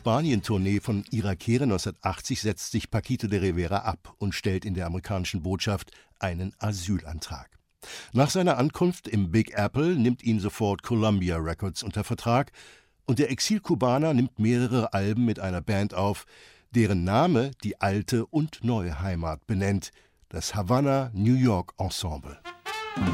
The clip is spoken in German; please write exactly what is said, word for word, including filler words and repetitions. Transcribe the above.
Spanien-Tournee von ihrer Kehre neunzehnhundertachtzig setzt sich Paquito de Rivera ab und stellt in der amerikanischen Botschaft einen Asylantrag. Nach seiner Ankunft im Big Apple nimmt ihn sofort Columbia Records unter Vertrag und der Exil-Kubaner nimmt mehrere Alben mit einer Band auf, deren Name die alte und neue Heimat benennt, das Havana New York Ensemble.